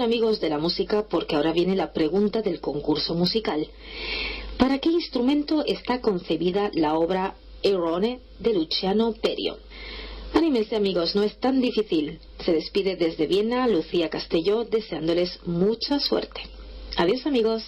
Atención amigos de la música, porque ahora viene la pregunta del concurso musical. ¿Para qué instrumento está concebida la obra Errone de Luciano Berio? Anímense amigos, no es tan difícil. Se despide desde Viena Lucía Castelló, deseándoles mucha suerte. Adiós amigos.